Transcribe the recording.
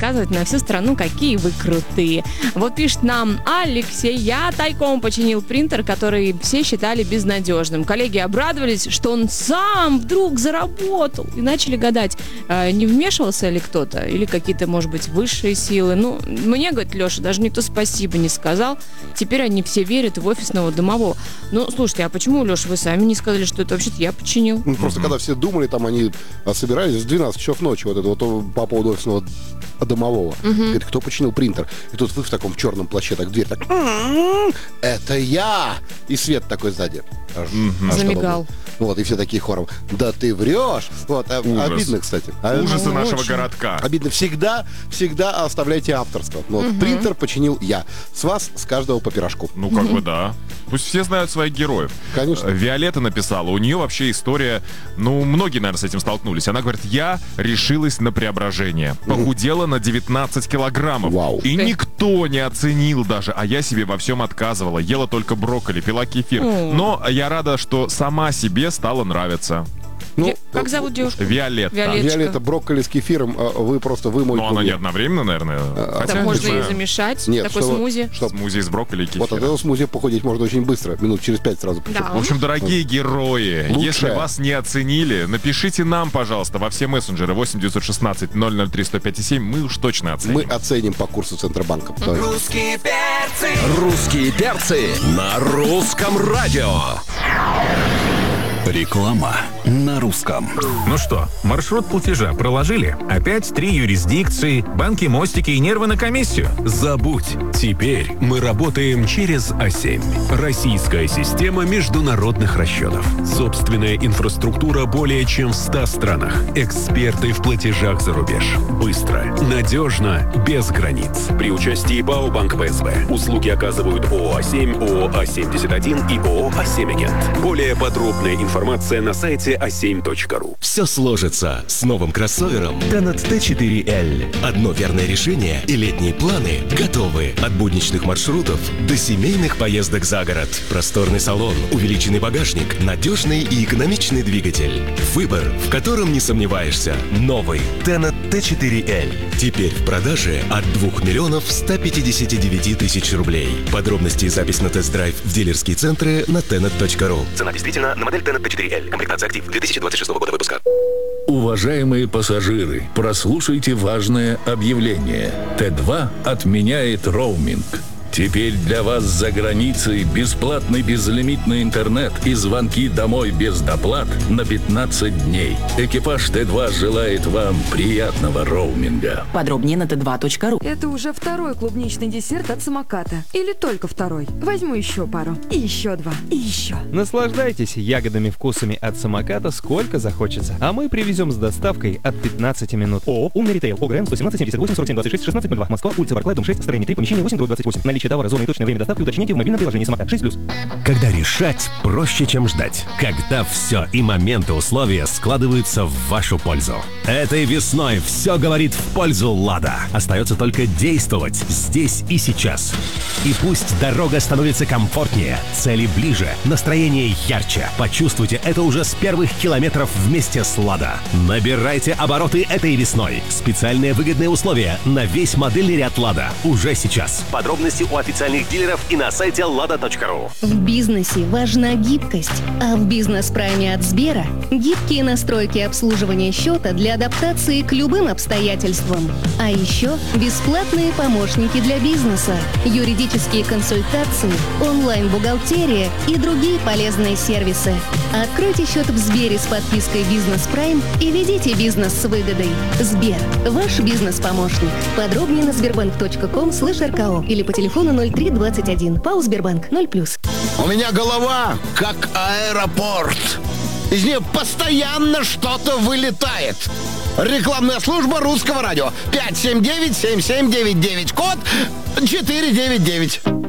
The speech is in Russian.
рассказывать на всю страну, какие вы крутые. Вот пишет нам Алексей: я тайком починил принтер, который все считали безнадежным. Коллеги обрадовались, что он сам вдруг заработал. И начали гадать, не вмешивался ли кто-то, или какие-то, может быть, высшие силы. Ну, мне, говорит Леша, даже никто спасибо не сказал. Теперь они все верят в офисного домового. Ну, слушайте, а почему, Леша, вы сами не сказали, что это вообще-то я починил? Ну, просто когда все думали, там они собирались с 12 часов ночи вот это вот по поводу офисного домового. Говорит, кто починил принтер? И тут вы в таком черном плаще, так дверь, так... Это я! И свет такой сзади. Замигал. Вот, и все такие хором. Да ты врешь! Вот, обидно, кстати. Ужасы нашего очень. городка. Обидно. Всегда оставляйте авторство. Вот, принтер починил я. С вас, с каждого по пирожку. Ну, как бы да. Пусть все знают своих героев. Конечно. Виолетта написала, у нее вообще история, ну, многие, наверное, с этим столкнулись. Она говорит, я решилась на преображение. Похудела на 19 килограммов. Вау. И никто не оценил даже, а я себе во всем отказывала. Ела только брокколи, пила кефир. Но я рада, что сама себе стало нравиться. Ну, Как зовут девушку? Виолетта. Виолетта, брокколи с кефиром, вы мой Но она не кумир. одновременно, наверное. Так можно и замешать. Нет, Такой чтобы- смузи. Смузи из брокколи и Вот от кефира. этого смузи похудеть можно очень быстро. Минут через 5 сразу. Да. В общем, дорогие герои, Лучшее. если вас не оценили, напишите нам, пожалуйста, во все мессенджеры 8 916 003 105 мы уж точно оценим. Мы оценим по курсу Центробанка. Давай. Русские перцы. Русские перцы на русском радио. Реклама на русском. Ну что, маршрут платежа проложили? Опять 3 юрисдикции, банки, мостики и нервы на комиссию? Забудь. Теперь мы работаем через А7. Российская система международных расчетов. Собственная инфраструктура более чем в 100 странах. Эксперты в платежах за рубеж. Быстро, надежно, без границ. При участии БАО Банк ПСБ. Услуги оказывают ООО А7, ООО А71 и ООО А7 Более подробная информация на сайте a7.ru. Все сложится с новым кроссовером Tenet T4L. Одно верное решение и летние планы готовы. От будничных маршрутов до семейных поездок за город. Просторный салон, увеличенный багажник, надежный и экономичный двигатель. Выбор, в котором не сомневаешься. Новый Tenet T4L. Теперь в продаже от 2 миллионов 159 тысяч рублей. Подробности и запись на тест-драйв в дилерские центры на tenet.ru. Цена действительно на модель Tenet T4L. Комплектация актив 2026 года выпуска. Уважаемые пассажиры, прослушайте важное объявление. Т2 отменяет роуминг. Теперь для вас за границей бесплатный безлимитный интернет и звонки домой без доплат на 15 дней. Экипаж Т2 желает вам приятного роуминга. Подробнее на t2.ru. Это уже второй клубничный десерт от самоката. Или только второй. Возьму еще пару. И еще 2. И еще. Наслаждайтесь ягодными вкусами от самоката сколько захочется. А мы привезем с доставкой от 15 минут. ООО «Умный ритейл». ОГРН 117 78 47 26 16 02. Москва, улица Барклай, дом 6, строение 3, помещение 8/28. Наличие товара, зона и точное время доставки уточните в мобильном приложении самокат 6+. Когда решать проще, чем ждать. Когда все и моменты условия складываются в вашу пользу. Этой весной все говорит в пользу «Лада». Остается только действовать здесь и сейчас. И пусть дорога становится комфортнее, цели ближе, настроение ярче. Почувствуйте это уже с первых километров вместе с «Лада». Набирайте обороты этой весной. Специальные выгодные условия на весь модельный ряд «Лада» уже сейчас. Подробности у официальных дилеров и на сайте lada.ru. В бизнесе важна гибкость, а в бизнес-прайме от Сбера гибкие настройки обслуживания счета для адаптации к любым обстоятельствам. А еще бесплатные помощники для бизнеса, юридические консультации, онлайн-бухгалтерия и другие полезные сервисы. Откройте счет в Сбере с подпиской «Бизнес Прайм» и ведите бизнес с выгодой. Сбер – ваш бизнес-помощник. Подробнее на sberbank.com/rko или по телефону 0321. ПАО «Сбербанк» 0+. У меня голова как аэропорт. Из нее постоянно что-то вылетает. Рекламная служба Русского радио. 579-7799. Код 499.